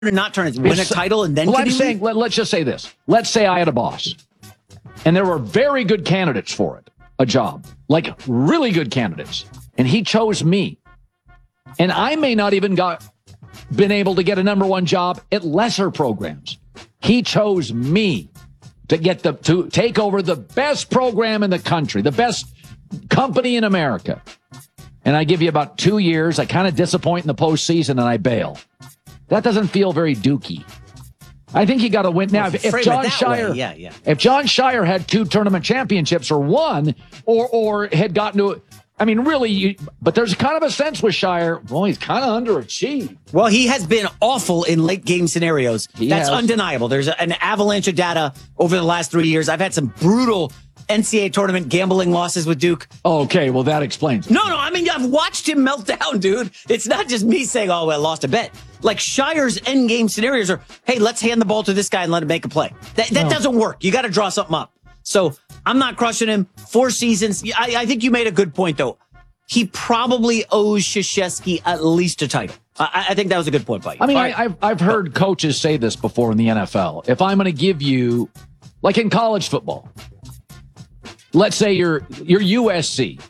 to not turn it, win a title, and then well, I'm saying, let's just say this. Let's say I had a boss, and there were very good candidates for it, a job, like really good candidates, and he chose me. And I may not even been able to get a number one job at lesser programs. He chose me to take over the best program in the country, the best company in America. And I give you about 2 years. I kind of disappoint in the postseason, and I bail. That doesn't feel very Dookie. I think you got to win now. If John Shire, if John Shire had 2 tournament championships or won, or had gotten to, I mean, really, but there's kind of a sense with Shire. Well, he's kind of underachieved. Well, he has been awful in late game scenarios. That's undeniable. There's an avalanche of data over the last 3 years. I've had some brutal NCAA tournament gambling losses with Duke. Okay, well, that explains it. No, I mean, I've watched him melt down, dude. It's not just me saying, oh, well, I lost a bet. Like, Shire's endgame scenarios are, hey, let's hand the ball to this guy and let him make a play. That doesn't work. You got to draw something up. So I'm not crushing him. 4 seasons. I think you made a good point, though. He probably owes Krzyzewski at least a title. I think that was a good point by you. I mean, I've heard coaches say this before in the NFL. If I'm going to give you, like in college football, let's say you're USC,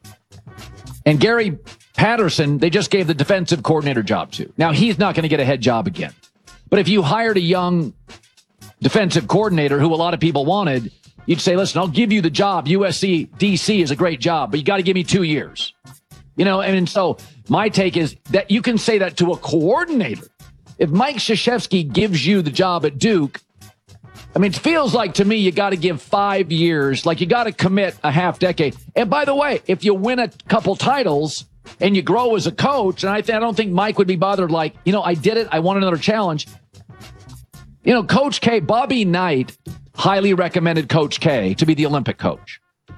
and Gary Patterson, they just gave the defensive coordinator job to. Now, he's not going to get a head job again. But if you hired a young defensive coordinator who a lot of people wanted, you'd say, listen, I'll give you the job. USC DC is a great job, but you got to give me 2 years. You know, and so my take is that you can say that to a coordinator. If Mike Krzyzewski gives you the job at Duke, I mean, it feels like to me you got to give 5 years, like you got to commit a half decade. And by the way, if you win a couple titles and you grow as a coach, and I don't think Mike would be bothered, like, you know, I did it, I want another challenge. You know, Coach K, Bobby Knight highly recommended Coach K to be the Olympic coach.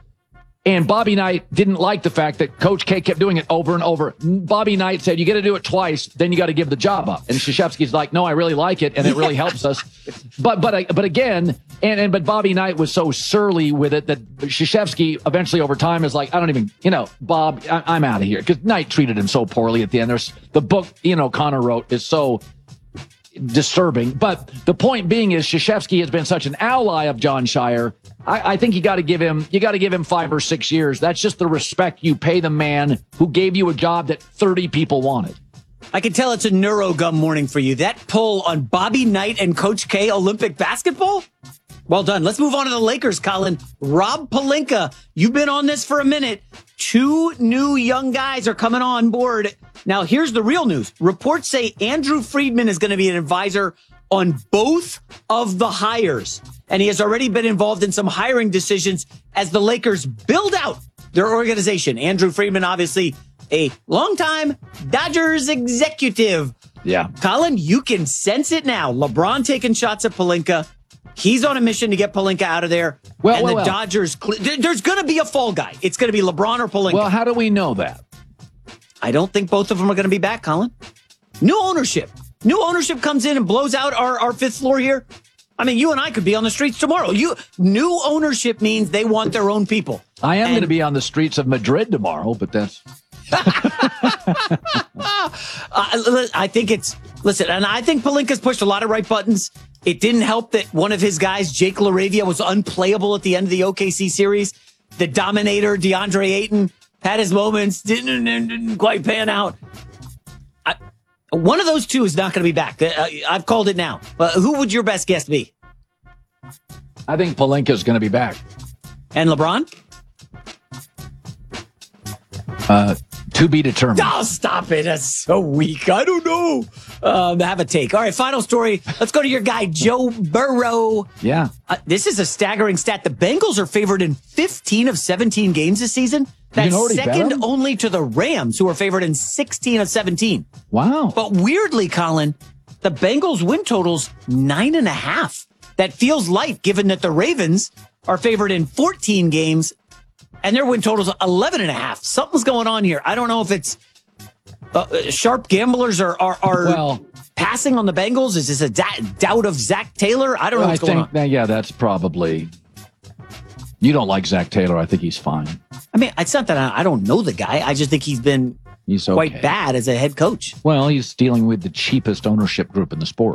And Bobby Knight didn't like the fact that Coach K kept doing it over and over. Bobby Knight said, you got to do it twice, then you got to give the job up. And Krzyzewski's like, no, I really like it, and it really helps us. But again, but Bobby Knight was so surly with it that Krzyzewski eventually over time is like, I don't even, you know, Bob, I'm out of here. Because Knight treated him so poorly at the end. There's the book, you know, Connor wrote is so disturbing. But the point being is Krzyzewski has been such an ally of John Shire. I think you got to give him 5 or 6 years. That's just the respect you pay the man who gave you a job that 30 people wanted. I can tell it's a neurogum morning for you. That poll on Bobby Knight and Coach K Olympic basketball? Well done. Let's move on to the Lakers, Colin. Rob Pelinka, you've been on this for a minute. 2 new young guys are coming on board. Now, here's the real news. Reports say Andrew Friedman is going to be an advisor on both of the hires. And he has already been involved in some hiring decisions as the Lakers build out their organization. Andrew Friedman, obviously a longtime Dodgers executive. Yeah. Colin, you can sense it now. LeBron taking shots at Pelinka. He's on a mission to get Pelinka out of there. The Dodgers, there's going to be a fall guy. It's going to be LeBron or Pelinka. Well, how do we know that? I don't think both of them are going to be back, Colin. New ownership. New ownership comes in and blows out our 5th floor here. I mean, you and I could be on the streets tomorrow. New ownership means they want their own people. I am going to be on the streets of Madrid tomorrow, but that's... I think listen, and I think Pelinka's pushed a lot of right buttons. It didn't help that one of his guys, Jake LaRavia, was unplayable at the end of the OKC series. The Dominator, DeAndre Ayton, had his moments, didn't quite pan out. One of those two is not going to be back. I've called it now. Who would your best guess be? I think Pelinka's going to be back. And LeBron? To be determined. Oh, stop it. That's so weak. I don't know. Have a take. All right, final story. Let's go to your guy, Joe Burrow. Yeah. This is a staggering stat. The Bengals are favored in 15 of 17 games this season. That's second only to the Rams, who are favored in 16 of 17. Wow. But weirdly, Colin, the Bengals win total's 9.5. That feels light, given that the Ravens are favored in 14 games, and their win total's 11.5. Something's going on here. I don't know if it's sharp gamblers are passing on the Bengals. Is this a doubt of Zach Taylor? I don't know what's going on. Yeah, that's probably... You don't like Zach Taylor. I think he's fine. I mean, it's not that I don't know the guy. I just think he's been He's okay. quite bad as a head coach. Well, he's dealing with the cheapest ownership group in the sport.